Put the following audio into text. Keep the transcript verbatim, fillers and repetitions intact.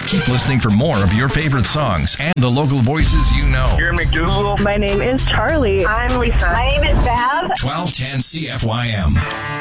Keep listening for more of your favorite songs and the local voices you know. Here in McDougal. My name is Charlie. I'm Lisa. My name is Bev. twelve ten C F Y M.